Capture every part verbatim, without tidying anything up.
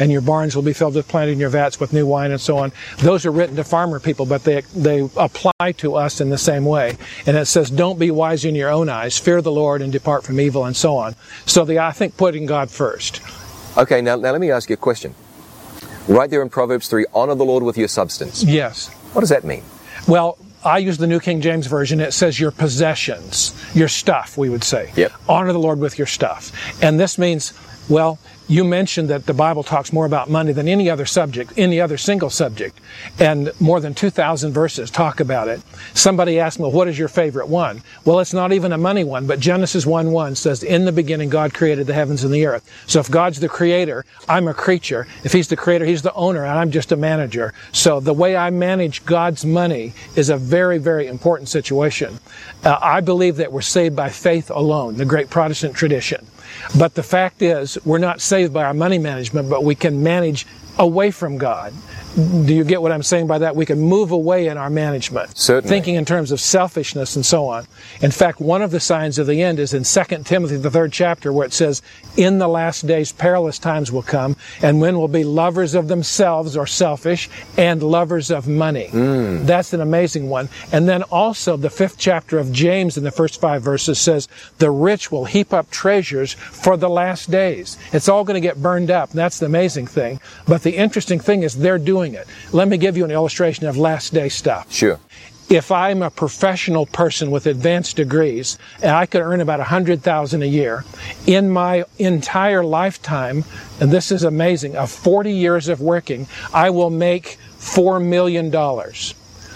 and your barns will be filled with plenty, and your vats with new wine, and so on. Those are written to farmer people, but they they apply to us in the same way. And it says, don't be wise in your own eyes, fear the Lord and depart from evil, and so on. So the I think putting God first. Okay, now, now let me ask you a question. Right there in Proverbs three, honor the Lord with your substance. Yes. What does that mean? Well, I use the New King James Version. It says your possessions, your stuff, we would say. Yep. Honor the Lord with your stuff. And this means, well, you mentioned that the Bible talks more about money than any other subject, any other single subject. And more than two thousand verses talk about it. Somebody asked me, well, what is your favorite one? Well, it's not even a money one, but Genesis one one says, in the beginning God created the heavens and the earth. So if God's the creator, I'm a creature. If He's the creator, He's the owner, and I'm just a manager. So the way I manage God's money is a very, very important situation. Uh, I believe that we're saved by faith alone, the great Protestant tradition. But the fact is, we're not saved by our money management, but we can manage away from God. Do you get what I'm saying by that? We can move away in our management. Certainly. Thinking in terms of selfishness and so on. In fact, one of the signs of the end is in Second Timothy, the third chapter, where it says, in the last days perilous times will come, and men will be lovers of themselves, or selfish, and lovers of money. Mm. That's an amazing one. And then also the fifth chapter of James in the first five verses says, the rich will heap up treasures for the last days. It's all going to get burned up. That's the amazing thing. But the interesting thing is they're doing it. Let me give you an illustration of last day stuff. Sure. If I'm a professional person with advanced degrees and I could earn about one hundred thousand dollars a year, in my entire lifetime, and this is amazing, of forty years of working, I will make four million dollars.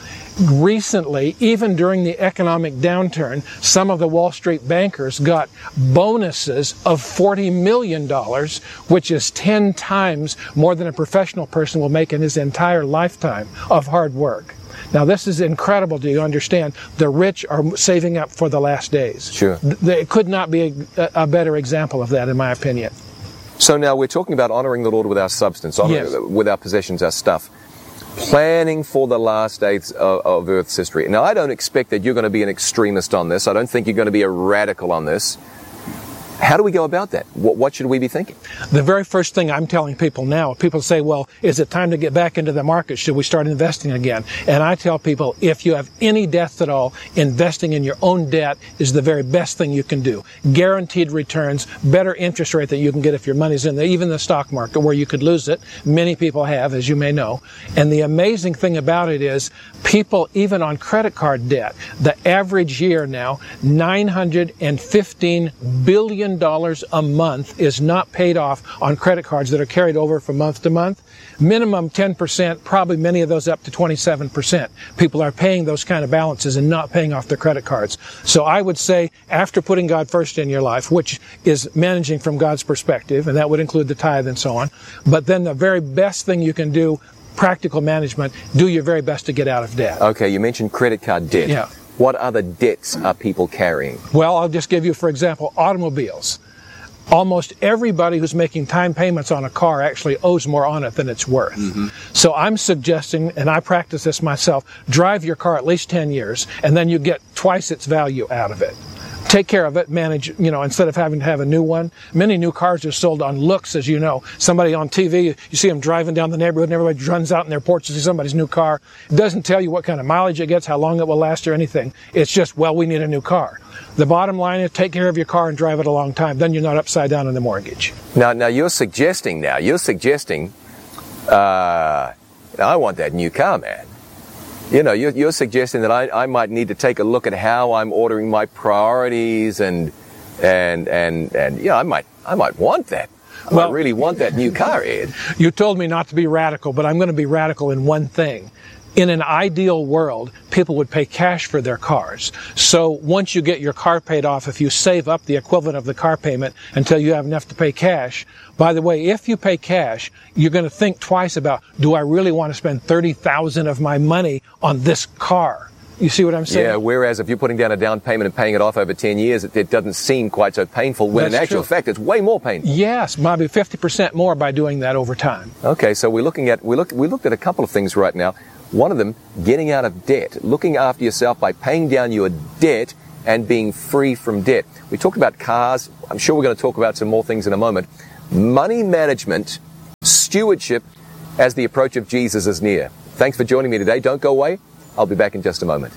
Recently, even during the economic downturn, some of the Wall Street bankers got bonuses of forty million dollars, which is ten times more than a professional person will make in his entire lifetime of hard work. Now, this is incredible. Do you understand? The rich are saving up for the last days. Sure. There could not be a, a better example of that, in my opinion. So now we're talking about honoring the Lord with our substance, honoring, Yes. with our possessions, our stuff. Planning for the last days of, of Earth's history. Now, I don't expect that you're going to be an extremist on this. I don't think you're going to be a radical on this. How do we go about that? What, what should we be thinking? The very first thing I'm telling people now, people say, well, is it time to get back into the market? Should we start investing again? And I tell people, if you have any debts at all, investing in your own debt is the very best thing you can do. Guaranteed returns, better interest rate that you can get if your money's in there, even the stock market where you could lose it. Many people have, as you may know. And the amazing thing about it is people, even on credit card debt, the average year now, nine hundred fifteen billion dollars a month is not paid off on credit cards that are carried over from month to month. Minimum ten percent, probably many of those up to twenty-seven percent. People are paying those kind of balances and not paying off their credit cards. So I would say, after putting God first in your life, which is managing from God's perspective, and that would include the tithe and so on, but then the very best thing you can do, practical management, do your very best to get out of debt. Okay, you mentioned credit card debt. Yeah. What other debts are people carrying? Well, I'll just give you, for example, automobiles. Almost everybody who's making time payments on a car actually owes more on it than it's worth. Mm-hmm. So I'm suggesting, and I practice this myself, drive your car at least ten years, and then you get twice its value out of it. Take care of it, manage, you know, instead of having to have a new one. Many new cars are sold on looks, as you know. Somebody on T V, you see them driving down the neighborhood and everybody runs out in their porch to see somebody's new car. It doesn't tell you what kind of mileage it gets, how long it will last or anything. It's just, well, we need a new car. The bottom line is take care of your car and drive it a long time. Then you're not upside down on the mortgage. Now, now you're suggesting now, you're suggesting, uh, I want that new car, man. You know, you're, you're suggesting that I, I might need to take a look at how I'm ordering my priorities and, and, and, and, you know, I might, I might want that. I well, might really want that new car, Ed. You told me not to be radical, but I'm going to be radical in one thing. In an ideal world, people would pay cash for their cars. So once you get your car paid off, if you save up the equivalent of the car payment until you have enough to pay cash, by the way, if you pay cash, you're going to think twice about, do I really want to spend thirty thousand dollars of my money on this car? You see what I'm saying? Yeah, whereas if you're putting down a down payment and paying it off over ten years, it, it doesn't seem quite so painful, when That's in actual true. fact it's way more painful. Yes, maybe fifty percent more by doing that over time. Okay, so we're looking at, we look, we looked at a couple of things right now. One of them, getting out of debt, looking after yourself by paying down your debt and being free from debt. We talked about cars. I'm sure we're going to talk about some more things in a moment. Money management, stewardship as the approach of Jesus is near. Thanks for joining me today. Don't go away. I'll be back in just a moment.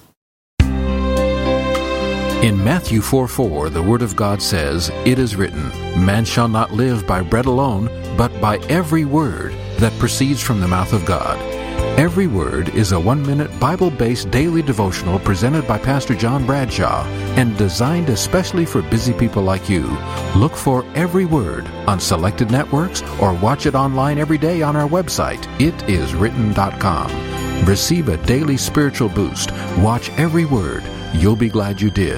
In Matthew four four, the Word of God says, "It is written, man shall not live by bread alone, but by every word that proceeds from the mouth of God." Every Word is a one-minute Bible-based daily devotional presented by Pastor John Bradshaw and designed especially for busy people like you. Look for Every Word on selected networks or watch it online every day on our website, it is written dot com. Receive a daily spiritual boost. Watch Every Word. You'll be glad you did.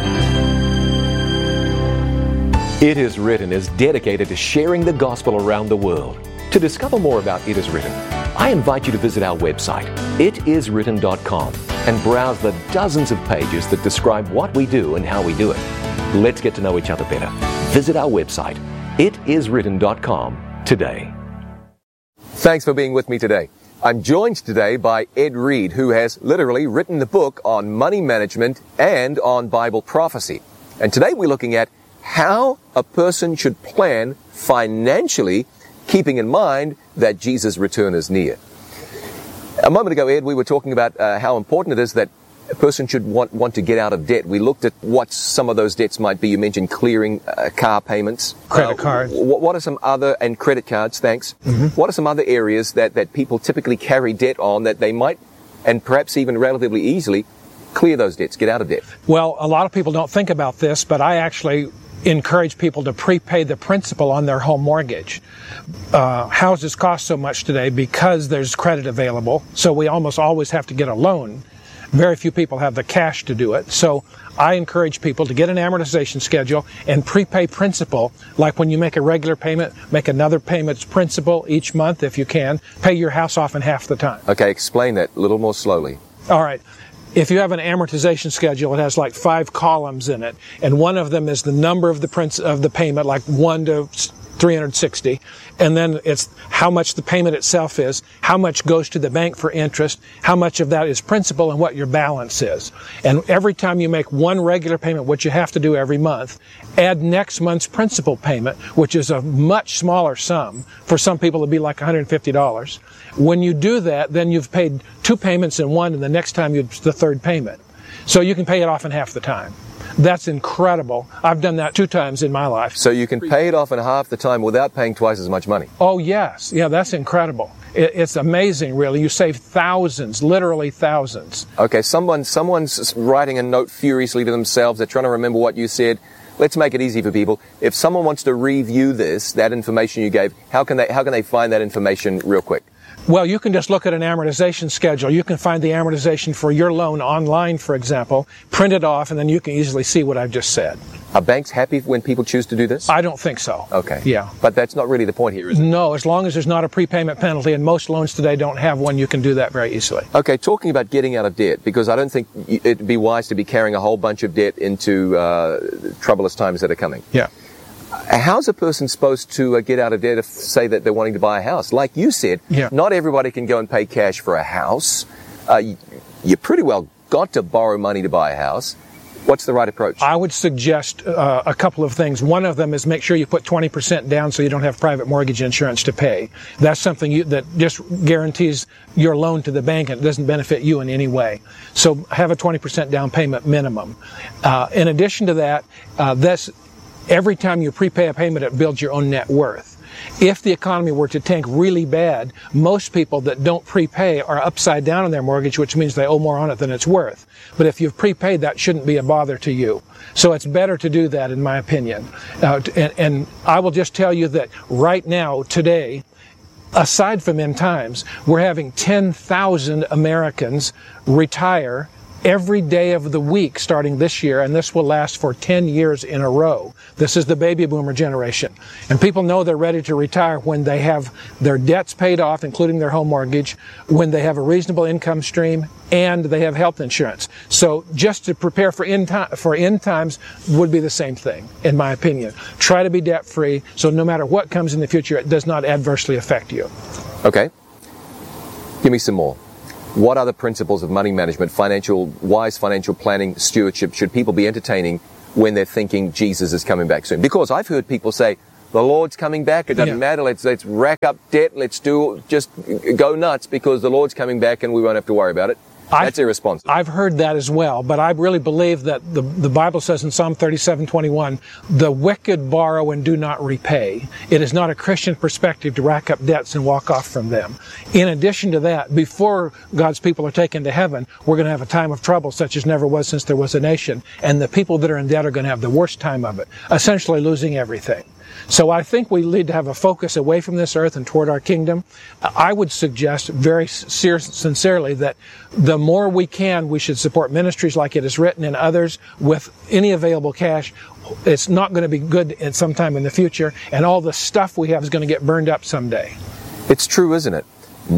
It Is Written is dedicated to sharing the gospel around the world. To discover more about It Is Written, I invite you to visit our website, it is written dot com, and browse the dozens of pages that describe what we do and how we do it. Let's get to know each other better. Visit our website, it is written dot com, today. Thanks for being with me today. I'm joined today by Ed Reed, who has literally written the book on money management and on Bible prophecy. And today we're looking at how a person should plan financially, keeping in mind that Jesus' return is near. A moment ago, Ed, we were talking about uh, how important it is that a person should want, want to get out of debt. We looked at what some of those debts might be. You mentioned clearing uh, car payments. Credit uh, cards. What, what are some other, and credit cards, thanks. Mm-hmm. What are some other areas that, that people typically carry debt on that they might, and perhaps even relatively easily, clear those debts, get out of debt? Well, a lot of people don't think about this, but I actually encourage people to prepay the principal on their home mortgage. Uh, houses cost so much today because there's credit available, so we almost always have to get a loan. Very few people have the cash to do it. So I encourage people to get an amortization schedule and prepay principal. Like when you make a regular payment, make another payment's principal each month if you can. Pay your house off in half the time. Okay, explain that a little more slowly. All right. If you have an amortization schedule, it has like five columns in it, and one of them is the number of the princ- of the payment, like one to three hundred sixty, and then it's how much the payment itself is, how much goes to the bank for interest, how much of that is principal, and what your balance is. And every time you make one regular payment, which you have to do every month, add next month's principal payment, which is a much smaller sum. For some people, it'd be like one hundred fifty dollars. When you do that, then you've paid two payments in one, and the next time it's the third payment. So you can pay it off in half the time. That's incredible. I've done that two times in my life. So you can pay it off in half the time without paying twice as much money? Oh, yes. Yeah, that's incredible. It, it's amazing, really. You save thousands, literally thousands. Okay, someone, someone's writing a note furiously to themselves. They're trying to remember what you said. Let's make it easy for people. If someone wants to review this, that information you gave, how can they, how can they find that information real quick? Well, you can just look at an amortization schedule. You can find the amortization for your loan online, for example, print it off, and then you can easily see what I've just said. Are banks happy when people choose to do this? I don't think so. Okay. Yeah. But that's not really the point here, is it? No, as long as there's not a prepayment penalty, and most loans today don't have one, you can do that very easily. Okay, talking about getting out of debt, because I don't think it'd be wise to be carrying a whole bunch of debt into uh, troublous times that are coming. Yeah. How's a person supposed to uh, get out of debt if, say, that they're wanting to buy a house? Like you said, yeah. Not everybody can go and pay cash for a house. Uh, you, you pretty well got to borrow money to buy a house. What's the right approach? I would suggest uh, a couple of things. One of them is make sure you put twenty percent down so you don't have private mortgage insurance to pay. That's something you, that just guarantees your loan to the bank and it doesn't benefit you in any way. So have a twenty percent down payment minimum. Uh, in addition to that, uh, that's every time you prepay a payment, it builds your own net worth. If the economy were to tank really bad, most people that don't prepay are upside down on their mortgage, which means they owe more on it than it's worth. But if you've prepaid, that shouldn't be a bother to you. So it's better to do that, in my opinion. Uh, and, and I will just tell you that right now, today, aside from end times, we're having ten thousand Americans retire every day of the week starting this year, and this will last for ten years in a row. This is the baby boomer generation. And people know they're ready to retire when they have their debts paid off, including their home mortgage, when they have a reasonable income stream, and they have health insurance. So just to prepare for end, time, for end times would be the same thing, in my opinion. Try to be debt-free, so no matter what comes in the future, it does not adversely affect you. Okay. Give me some more. What other principles of money management, financial, wise financial planning, stewardship should people be entertaining when they're thinking Jesus is coming back soon? Because I've heard people say, the Lord's coming back. It doesn't Yeah. matter. Let's let's rack up debt. Let's do just go nuts because the Lord's coming back and we won't have to worry about it. That's I've, irresponsible. I've heard that as well, but I really believe that the, the Bible says in Psalm thirty-seven twenty-one, the wicked borrow and do not repay. It is not a Christian perspective to rack up debts and walk off from them. In addition to that, before God's people are taken to heaven, we're going to have a time of trouble such as never was since there was a nation. And the people that are in debt are going to have the worst time of it, essentially losing everything. So I think we need to have a focus away from this earth and toward our kingdom. I would suggest very sincere, sincerely that the more we can, we should support ministries like It Is Written and others with any available cash. It's not going to be good at some time in the future, and all the stuff we have is going to get burned up someday. It's true, isn't it?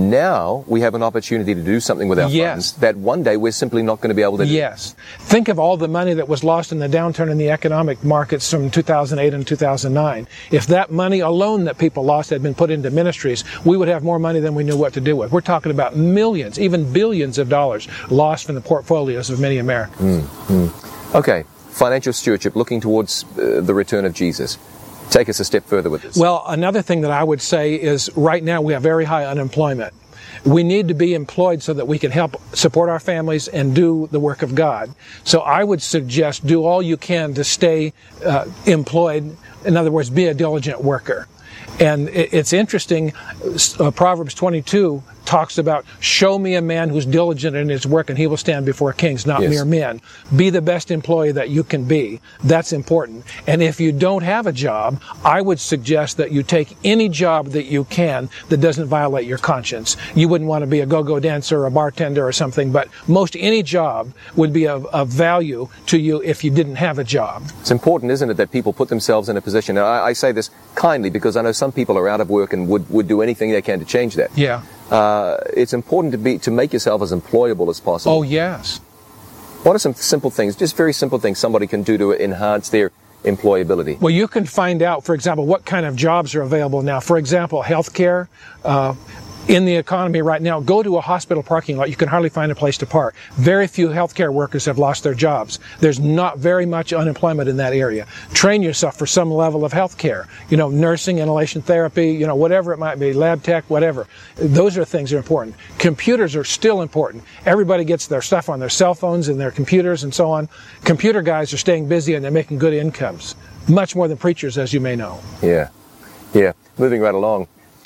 Now we have an opportunity to do something with our Yes. funds that one day we're simply not going to be able to do. Yes. Think of all the money that was lost in the downturn in the economic markets from two thousand eight and two thousand nine. If that money alone that people lost had been put into ministries, we would have more money than we knew what to do with. We're talking about millions, even billions of dollars lost from the portfolios of many Americans. Mm-hmm. Okay, financial stewardship, looking towards uh, the return of Jesus. Take us a step further with this. Well, another thing that I would say is right now we have very high unemployment. We need to be employed so that we can help support our families and do the work of God. So I would suggest do all you can to stay uh, employed. In other words, be a diligent worker. And it's interesting, uh, Proverbs twenty-two talks about, show me a man who's diligent in his work and he will stand before kings, not Yes. mere men. Be the best employee that you can be. That's important. And if you don't have a job, I would suggest that you take any job that you can that doesn't violate your conscience. You wouldn't want to be a go-go dancer or a bartender or something, but most any job would be of, of value to you if you didn't have a job. It's important, isn't it, that people put themselves in a position, and I, I say this kindly because I know some people are out of work and would, would do anything they can to change that. Yeah. Uh, it's important to be to make yourself as employable as possible. Oh, yes. What are some simple things, just very simple things somebody can do to enhance their employability? Well, you can find out, for example, what kind of jobs are available now. For example, healthcare. Uh, in the economy right now, go to a hospital parking lot. You can hardly find a place to park. Very few healthcare workers have lost their jobs. There's not very much unemployment in that area. Train yourself for some level of healthcare. You know, nursing, inhalation therapy, you know, whatever it might be, lab tech, whatever. Those are things that are important. Computers are still important. Everybody gets their stuff on their cell phones and their computers and so on. Computer guys are staying busy and they're making good incomes. Much more than preachers, as you may know. Yeah. Yeah. Moving right along.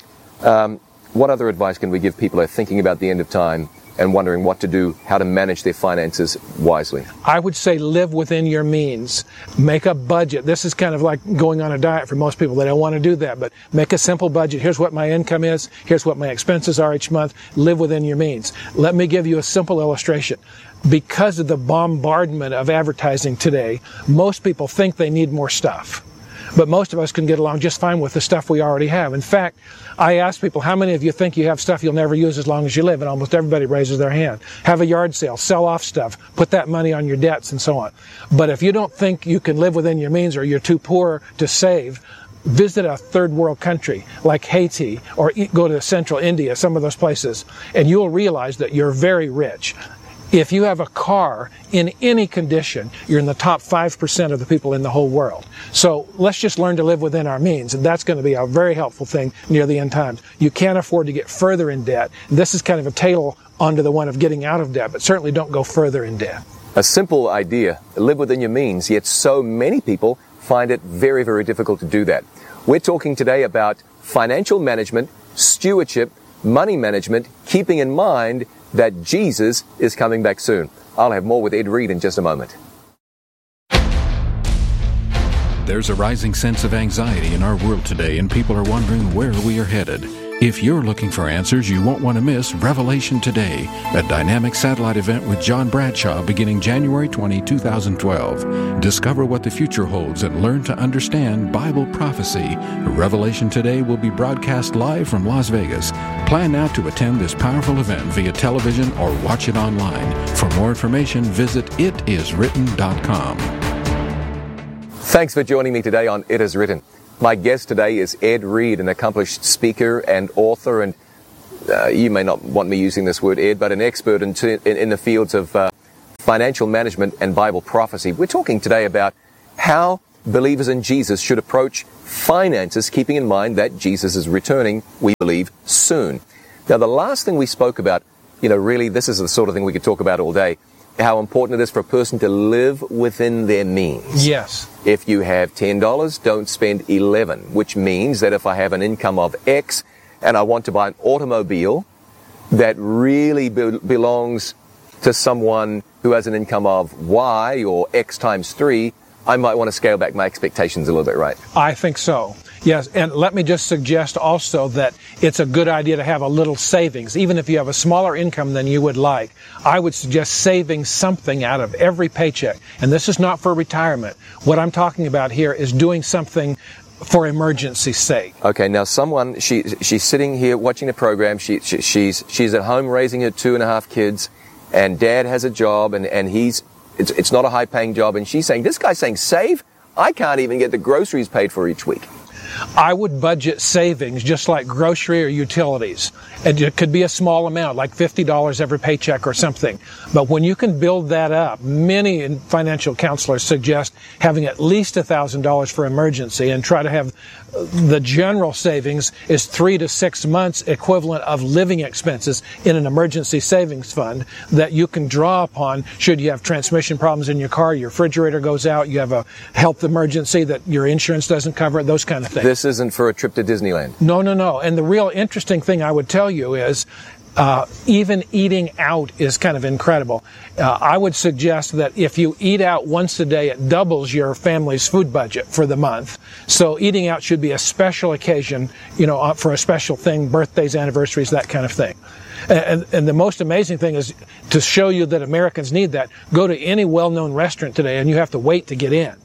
Um, What other advice can we give people who are thinking about the end of time and wondering what to do, how to manage their finances wisely? I would say live within your means. Make a budget. This is kind of like going on a diet for most people. They don't want to do that, but make a simple budget. Here's what my income is. Here's what my expenses are each month. Live within your means. Let me give you a simple illustration. Because of the bombardment of advertising today, most people think they need more stuff. But most of us can get along just fine with the stuff we already have. In fact, I ask people, how many of you think you have stuff you'll never use as long as you live? And almost everybody raises their hand. Have a yard sale, sell off stuff, put that money on your debts and so on. But if you don't think you can live within your means or you're too poor to save, visit a third world country like Haiti or go to central India, some of those places, and you'll realize that you're very rich. If you have a car in any condition, you're in the top five percent of the people in the whole world. So let's just learn to live within our means, and that's going to be a very helpful thing near the end times. You can't afford to get further in debt. This is kind of a tail onto the one of getting out of debt, but certainly don't go further in debt. A simple idea, live within your means, yet so many people find it very, very difficult to do that. We're talking today about financial management, stewardship, money management, keeping in mind that Jesus is coming back soon. I'll have more with Ed Reed in just a moment. There's a rising sense of anxiety in our world today, and people are wondering where we are headed. If you're looking for answers, you won't want to miss Revelation Today, a dynamic satellite event with John Bradshaw beginning January twentieth, twenty twelve. Discover what the future holds and learn to understand Bible prophecy. Revelation Today will be broadcast live from Las Vegas. Plan now to attend this powerful event via television or watch it online. For more information, visit it is written dot com. Thanks for joining me today on It Is Written. My guest today is Ed Reed, an accomplished speaker and author, and uh, you may not want me using this word, Ed, but an expert in, t- in, in the fields of uh, financial management and Bible prophecy. We're talking today about how believers in Jesus should approach finances, keeping in mind that Jesus is returning, we believe, soon. Now, the last thing we spoke about, you know, really, this is the sort of thing we could talk about all day, how important it is for a person to live within their means. Yes. If you have ten dollars, don't spend eleven dollars, which means that if I have an income of X and I want to buy an automobile that really be- belongs to someone who has an income of Y or X times three, I might want to scale back my expectations a little bit, right? I think so. Yes, and let me just suggest also that it's a good idea to have a little savings. Even if you have a smaller income than you would like, I would suggest saving something out of every paycheck. And this is not for retirement. What I'm talking about here is doing something for emergency's sake. Okay, now someone, she she's sitting here watching the program. She, she she's she's at home raising her two and a half kids, and dad has a job, and, and he's it's it's not a high paying job, and she's saying, this guy's saying save? I can't even get the groceries paid for each week. I would budget savings just like grocery or utilities. And it could be a small amount, like fifty dollars every paycheck or something. But when you can build that up, many financial counselors suggest having at least one thousand dollars for emergency, and try to have the general savings is three to six months equivalent of living expenses in an emergency savings fund that you can draw upon should you have transmission problems in your car, your refrigerator goes out, you have a health emergency that your insurance doesn't cover, those kind of things. This isn't for a trip to Disneyland. No, no, no. And the real interesting thing I would tell you is uh, even eating out is kind of incredible. Uh, I would suggest that if you eat out once a day, it doubles your family's food budget for the month. So eating out should be a special occasion, you know, for a special thing, birthdays, anniversaries, that kind of thing. And, and the most amazing thing is to show you that Americans need that. Go to any well-known restaurant today and you have to wait to get in.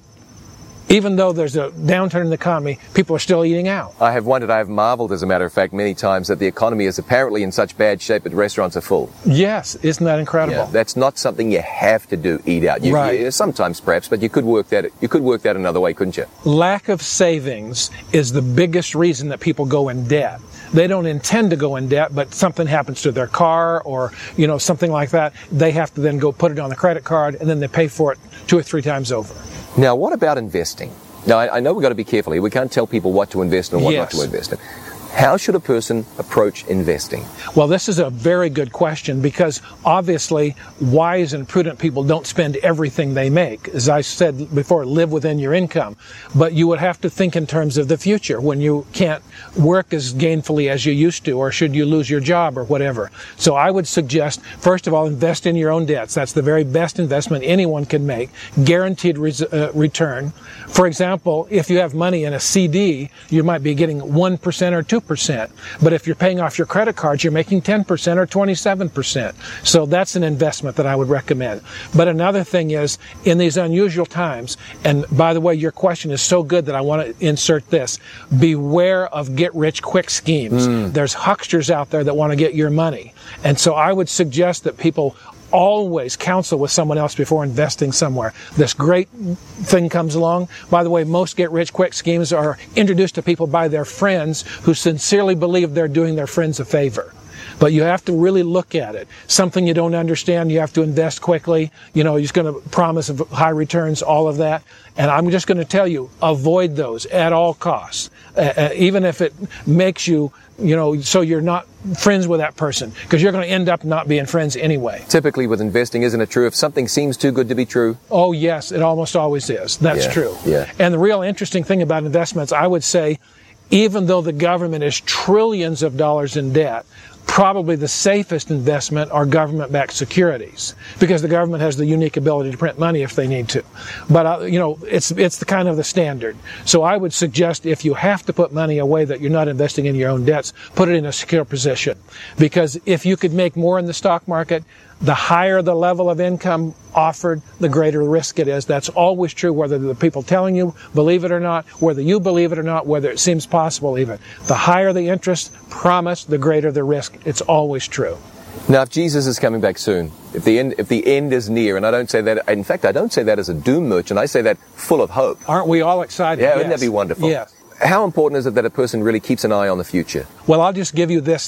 Even though there's a downturn in the economy, people are still eating out. I have wondered, I have marveled, as a matter of fact, many times that the economy is apparently in such bad shape that restaurants are full. Yes, isn't that incredible? Yeah, that's not something you have to do, eat out. You, right. You, sometimes perhaps, but you could work that you could work that another way, couldn't you? Lack of savings is the biggest reason that people go in debt. They don't intend to go in debt, but something happens to their car or, you know, something like that. They have to then go put it on the credit card, and then they pay for it two or three times over. Now, what about investing? Now, I, I know we've got to be careful here. We can't tell people what to invest in and what yes. not to invest in. How should a person approach investing? Well, this is a very good question because obviously wise and prudent people don't spend everything they make. As I said before, live within your income. But you would have to think in terms of the future when you can't work as gainfully as you used to, or should you lose your job or whatever. So I would suggest, first of all, invest in your own debts. That's the very best investment anyone can make. Guaranteed res- uh, return. For example, if you have money in a C D, you might be getting one percent or two percent. But if you're paying off your credit cards, you're making ten percent or twenty-seven percent. So that's an investment that I would recommend. But another thing is, in these unusual times, and by the way, your question is so good that I want to insert this, beware of get-rich-quick schemes. Mm. There's hucksters out there that want to get your money. And so I would suggest that people always counsel with someone else before investing somewhere. This great thing comes along. By the way, most get-rich-quick schemes are introduced to people by their friends who sincerely believe they're doing their friends a favor. But you have to really look at it. Something you don't understand, you have to invest quickly. You know, he's going to promise high returns, all of that. And I'm just going to tell you, avoid those at all costs. Uh, even if it makes you, you know, so you're not friends with that person, because you're going to end up not being friends anyway. Typically with investing, isn't it true? If something seems too good to be true? Oh, yes, it almost always is. That's yeah, true. Yeah. And the real interesting thing about investments, I would say, even though the government is trillions of dollars in debt, probably the safest investment are government-backed securities, because the government has the unique ability to print money if they need to. But, uh, you know, it's it's the kind of the standard. So I would suggest if you have to put money away that you're not investing in your own debts, put it in a secure position. Because if you could make more in the stock market, the higher the level of income offered, the greater risk it is. That's always true, whether the people telling you believe it or not, whether you believe it or not, whether it seems possible even. The higher the interest promised, the greater the risk. It's always true. Now, if Jesus is coming back soon, if the end, if the end is near, and I don't say that, in fact, I don't say that as a doom merchant, I say that full of hope. Aren't we all excited? Yeah, yes. Wouldn't that be wonderful? Yes. How important is it that a person really keeps an eye on the future? Well, I'll just give you this.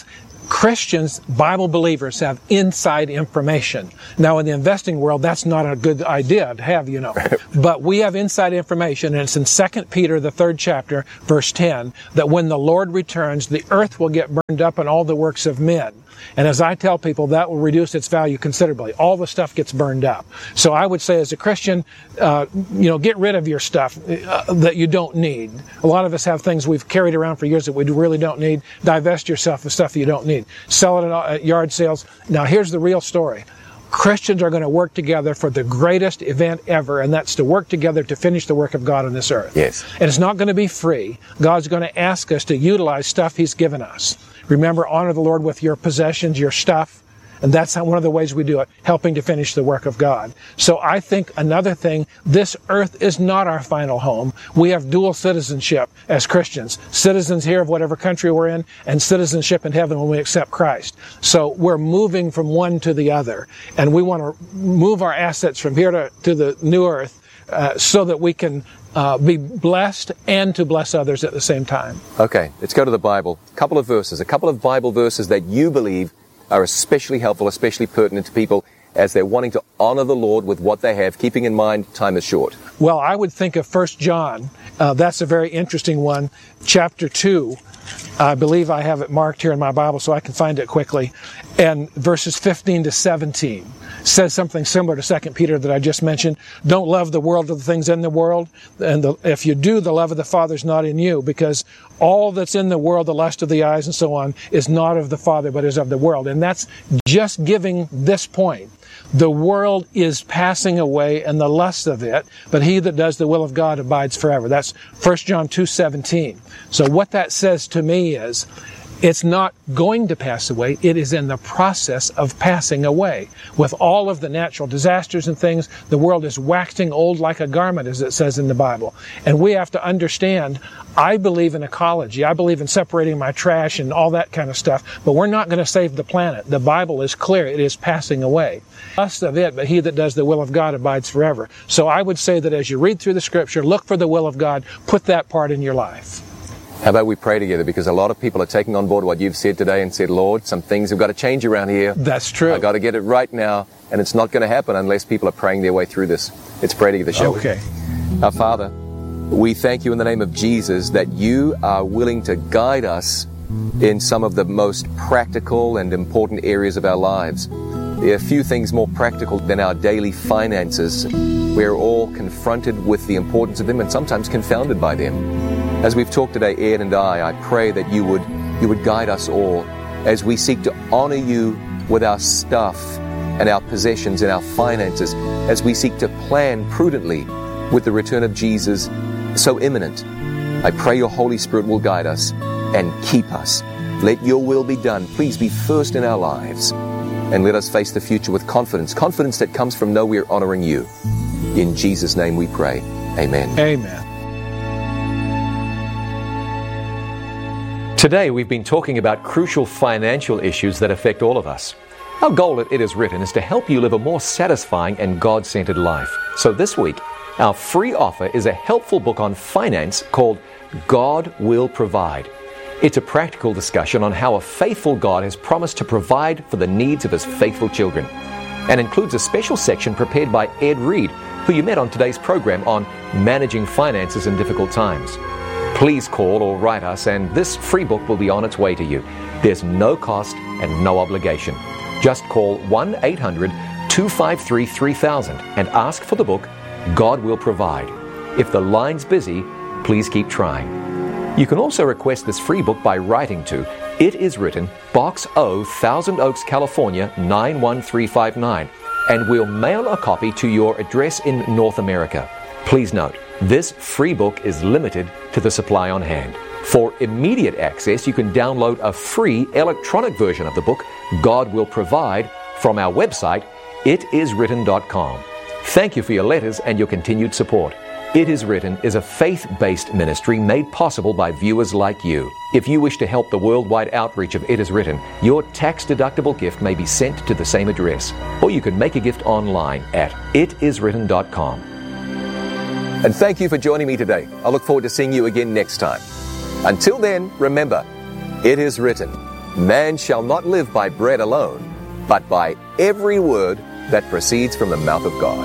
Christians, Bible believers, have inside information. Now, in the investing world, that's not a good idea to have, you know. But we have inside information, and it's in Second Peter, the third chapter, verse ten, that when the Lord returns, the earth will get burned up and all the works of men. And as I tell people, that will reduce its value considerably. All the stuff gets burned up. So I would say as a Christian, uh, you know, get rid of your stuff uh, that you don't need. A lot of us have things we've carried around for years that we really don't need. Divest yourself of stuff you don't need. Sell it at yard sales. Now here's the real story. Christians are going to work together for the greatest event ever, and that's to work together to finish the work of God on this earth. Yes. And it's not going to be free. God's going to ask us to utilize stuff He's given us. Remember, honor the Lord with your possessions, your stuff. And that's how, one of the ways we do it, helping to finish the work of God. So I think another thing, this earth is not our final home. We have dual citizenship as Christians. Citizens here of whatever country we're in, and citizenship in heaven when we accept Christ. So we're moving from one to the other. And we want to move our assets from here to, to the new earth uh, so that we can uh, be blessed and to bless others at the same time. Okay, let's go to the Bible. A couple of verses, a couple of Bible verses that you believe are especially helpful, especially pertinent to people as they're wanting to honor the Lord with what they have, keeping in mind time is short. Well, I would think of First John. Uh, that's a very interesting one. Chapter two. I believe I have it marked here in my Bible so I can find it quickly. And verses fifteen to seventeen says something similar to Second Peter that I just mentioned. Don't love the world or the things in the world. And the, if you do, the love of the Father is not in you, because all that's in the world, the lust of the eyes and so on, is not of the Father, but is of the world. And that's just giving this point. The world is passing away and the lust of it, but he that does the will of God abides forever. That's First John two seventeen. So what that says to me is, it's not going to pass away. It is in the process of passing away. With all of the natural disasters and things, the world is waxing old like a garment, as it says in the Bible. And we have to understand, I believe in ecology. I believe in separating my trash and all that kind of stuff. But we're not going to save the planet. The Bible is clear. It is passing away. Lust of it, but he that does the will of God abides forever. So I would say that as you read through the Scripture, look for the will of God. Put that part in your life. How about we pray together? Because a lot of people are taking on board what you've said today and said, Lord, some things have got to change around here. That's true. I've got to get it right now, and it's not going to happen unless people are praying their way through this. Let's pray together, shall okay. we? Our Father, we thank you in the name of Jesus that you are willing to guide us in some of the most practical and important areas of our lives. There are few things more practical than our daily finances. We're all confronted with the importance of them and sometimes confounded by them. As we've talked today, Ed and I, I pray that you would you would guide us all as we seek to honor you with our stuff and our possessions and our finances, as we seek to plan prudently with the return of Jesus so imminent. I pray your Holy Spirit will guide us and keep us. Let your will be done. Please be first in our lives. And let us face the future with confidence, confidence that comes from know we're honoring you. In Jesus' name we pray. Amen. Amen. Today we've been talking about crucial financial issues that affect all of us. Our goal at It Is Written is to help you live a more satisfying and God-centered life. So this week, our free offer is a helpful book on finance called God Will Provide. It's a practical discussion on how a faithful God has promised to provide for the needs of His faithful children, and includes a special section prepared by Ed Reed, who you met on today's program on managing finances in difficult times. Please call or write us, and this free book will be on its way to you. There's no cost and no obligation. Just call one eight hundred two five three three thousand and ask for the book, God Will Provide. If the line's busy, please keep trying. You can also request this free book by writing to It Is Written, Box O, Thousand Oaks, California, nine one three five nine, and we'll mail a copy to your address in North America. Please note, this free book is limited to the supply on hand. For immediate access, you can download a free electronic version of the book, God Will Provide, from our website, it is written dot com. Thank you for your letters and your continued support. It Is Written is a faith-based ministry made possible by viewers like you. If you wish to help the worldwide outreach of It Is Written, your tax-deductible gift may be sent to the same address, or you can make a gift online at it is written dot com. And thank you for joining me today. I look forward to seeing you again next time. Until then, remember, it is written, Man shall not live by bread alone, but by every word that proceeds from the mouth of God.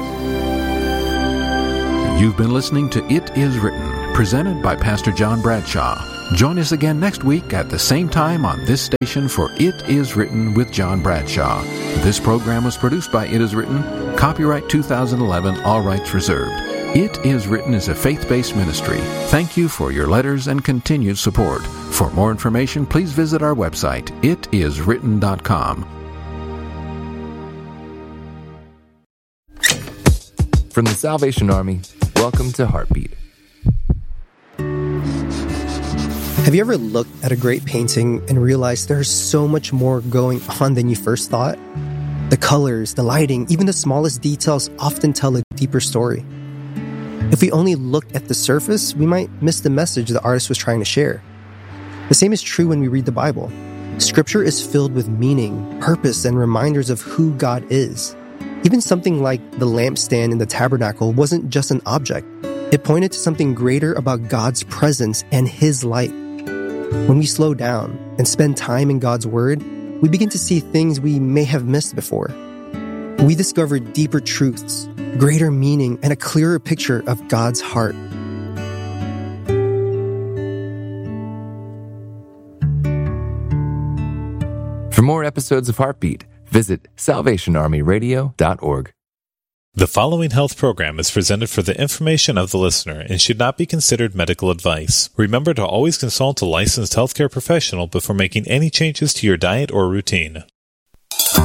You've been listening to It Is Written, presented by Pastor John Bradshaw. Join us again next week at the same time on this station for It Is Written with John Bradshaw. This program was produced by It Is Written, copyright two thousand eleven, all rights reserved. It Is Written is a faith-based ministry. Thank you for your letters and continued support. For more information, please visit our website, it is written dot com. From the Salvation Army, welcome to Heartbeat. Have you ever looked at a great painting and realized there's so much more going on than you first thought? The colors, the lighting, even the smallest details often tell a deeper story. If we only looked at the surface, we might miss the message the artist was trying to share. The same is true when we read the Bible. Scripture is filled with meaning, purpose, and reminders of who God is. Even something like the lampstand in the tabernacle wasn't just an object. It pointed to something greater about God's presence and His light. When we slow down and spend time in God's Word, we begin to see things we may have missed before. We discover deeper truths, greater meaning, and a clearer picture of God's heart. For more episodes of Heartbeat, visit salvation army radio dot org. The following health program is presented for the information of the listener and should not be considered medical advice. Remember to always consult a licensed healthcare professional before making any changes to your diet or routine.